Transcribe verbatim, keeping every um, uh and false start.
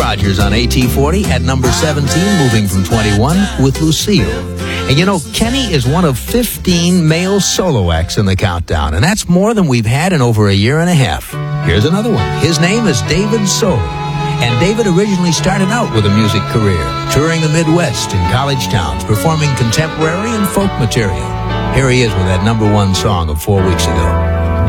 Rogers on A T forty at number seventeen, moving from twenty-one with Lucille. And you know, Kenny is one of fifteen male solo acts in the countdown, and that's more than we've had in over a year and a half. Here's another one. His name is David Soul, and David originally started out with a music career, touring the Midwest in college towns, performing contemporary and folk material. Here he is with that number one song of four weeks ago.